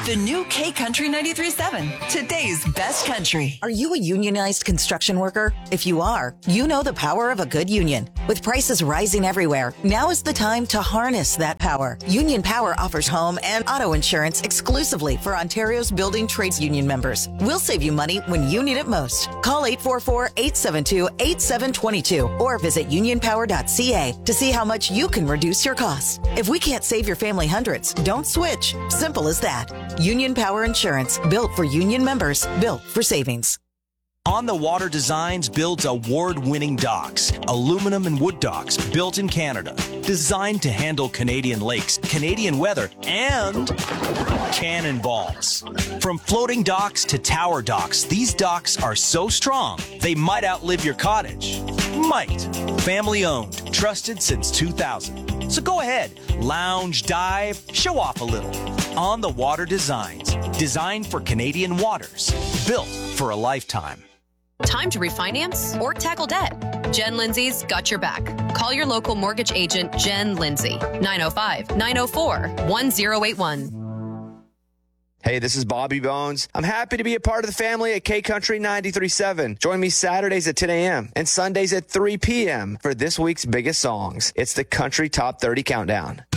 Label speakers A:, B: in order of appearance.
A: The new K Country 93.7, today's best country.
B: Are you a unionized construction worker? If you are, you know the power of a good union. With prices rising everywhere, now is the time to harness that power. Union Power offers home and auto insurance exclusively for Ontario's building trades union members. We'll save you money when you need it most. Call 844-872-8722 or visit unionpower.ca to see how much you can reduce your costs. If we can't save your family hundreds, don't switch. Simple as that. Union Power Insurance, built for union members, built for savings.
C: On the Water Designs builds award-winning docks, aluminum and wood docks built in Canada, designed to handle Canadian lakes, Canadian weather, and cannonballs. From floating docks to tower docks, these docks are so strong, they might outlive your cottage. Might. Family owned, trusted since 2000. So go ahead, lounge, dive, show off a little. On the Water Designs, designed for Canadian waters, built for a lifetime.
D: Time to refinance or tackle debt? Jen Lindsay's got your back. Call your local mortgage agent, Jen Lindsay, 905-904-1081.
E: Hey, this is Bobby Bones. I'm happy to be a part of the family at K Country 93.7. Join me Saturdays at 10 a.m. and Sundays at 3 p.m. for this week's biggest songs. It's the Country Top 30 Countdown.